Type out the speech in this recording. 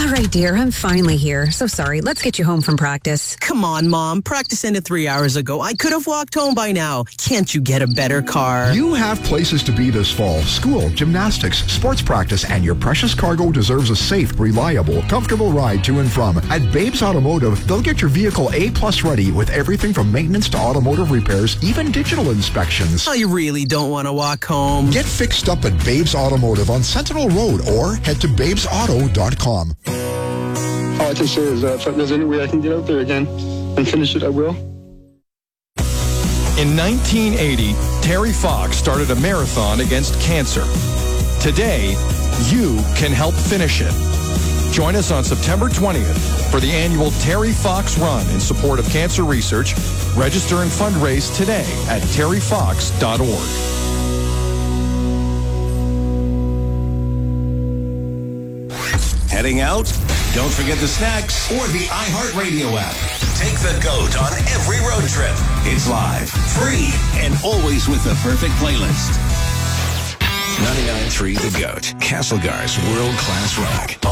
All right, dear, I'm finally here. So sorry. Let's get you home from practice. Come on, Mom. Practice ended 3 hours ago. I could have walked home by now. Can't you get a better car? You have places to be this fall. School, gymnastics, sports practice, and your precious cargo deserves a safe, reliable, comfortable ride to and from. At Babes Automotive, they'll get your vehicle A-plus ready with everything from maintenance to automotive repairs, even digital inspections. I really don't want to walk home. Get fixed up at Babes Automotive on Sentinel Road or head to babesauto.com. All I can say is if there's any way I can get out there again and finish it, I will. In 1980, Terry Fox started a marathon against cancer. Today, you can help finish it. Join us on September 20th for the annual Terry Fox Run in support of cancer research. Register and fundraise today at terryfox.org. Heading out? Don't forget the snacks or the iHeartRadio app. Take the GOAT on every road trip. It's live, free, and always with the perfect playlist. 99.3 The GOAT, Castlegar's world-class rock.